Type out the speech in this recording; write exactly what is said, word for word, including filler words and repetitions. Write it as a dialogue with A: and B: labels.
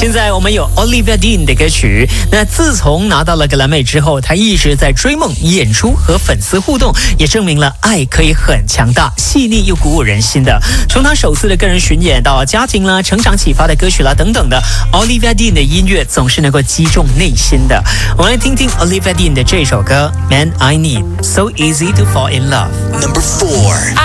A: 现在我们有 Olivia Dean 的歌曲。那自从拿到了格莱美之后，她一直在追梦、演出和粉丝互动，也证明了爱可以很强大、细腻又鼓舞人心的。从她首次的个人巡演到家庭啦、成长启发的歌曲啦等等的 ，Olivia Dean 的音乐总是能够击中内心的。我们来听听 Olivia Dean 的这首歌《Man I Need》，So Easy to Fall in Love。
B: Number four.